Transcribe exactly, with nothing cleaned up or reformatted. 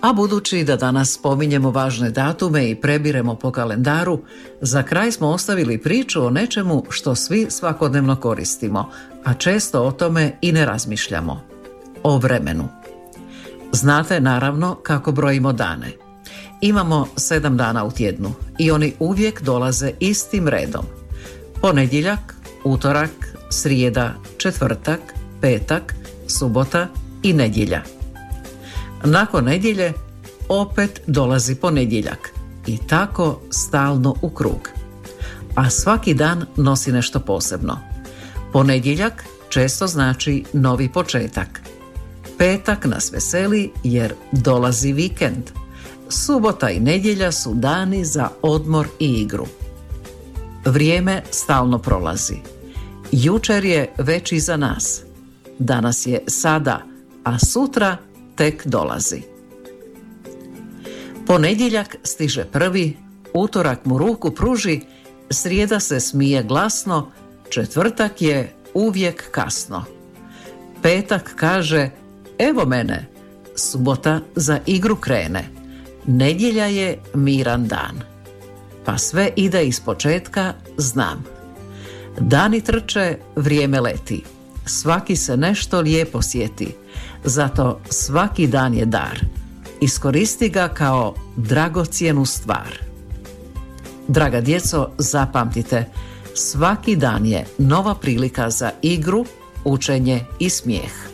A budući da danas spominjemo važne datume i prebiremo po kalendaru, za kraj smo ostavili priču o nečemu što svi svakodnevno koristimo, a često o tome i ne razmišljamo. O vremenu. Znate naravno kako brojimo dane. Imamo sedam dana u tjednu i oni uvijek dolaze istim redom. Ponedjeljak, utorak, srijeda, četvrtak, petak, subota i nedjelja. Nakon nedjelje opet dolazi ponedjeljak i tako stalno u krug. A svaki dan nosi nešto posebno. Ponedjeljak često znači novi početak. Petak nas veseli jer dolazi vikend. Subota i nedjelja su dani za odmor i igru. Vrijeme stalno prolazi. Jučer je već iza nas. Danas je sada, a sutra tek dolazi. Ponedjeljak stiže prvi, utorak mu ruku pruži, srijeda se smije glasno, četvrtak je uvijek kasno. Petak kaže, evo mene, subota za igru krene, nedjelja je miran dan. Pa sve ide iz početka, znam. Dani trče, vrijeme leti, svaki se nešto lijepo sjeti, zato svaki dan je dar. Iskoristi ga kao dragocjenu stvar. Draga djeco, zapamtite, svaki dan je nova prilika za igru, učenje i smijeh.